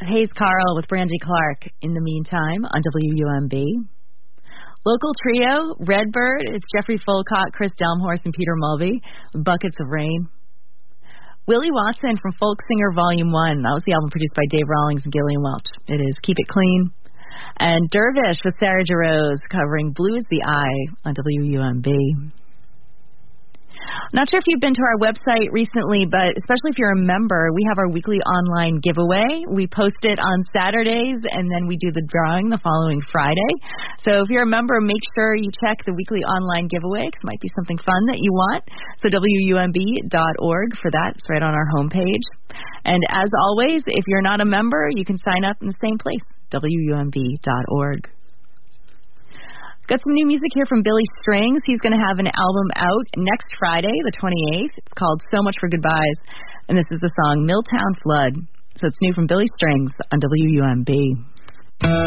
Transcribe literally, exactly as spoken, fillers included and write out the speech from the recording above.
Hayes Carl with Brandy Clark in the meantime on W U M B. Local trio, Redbird, it's Jeffrey Folcott, Chris Delmhorst, and Peter Mulvey, Buckets of Rain. Willie Watson from Folk Singer Volume one. That was the album produced by Dave Rawlings and Gillian Welch. It is Keep It Clean. And Dervish with Sarah Jarosz covering Blue is the Eye on W U M B. Not sure if you've been to our website recently, but especially if you're a member, we have our weekly online giveaway. We post it on Saturdays, and then we do the drawing the following Friday. So if you're a member, make sure you check the weekly online giveaway, because it might be something fun that you want. So W U M B dot org for that. It's right on our homepage. And as always, if you're not a member, you can sign up in the same place, W U M B dot org. Got some new music here from Billy Strings. He's going to have an album out next Friday, the twenty-eighth. It's called So Much for Goodbyes, and this is the song Milltown Flood. So it's new from Billy Strings on W U M B.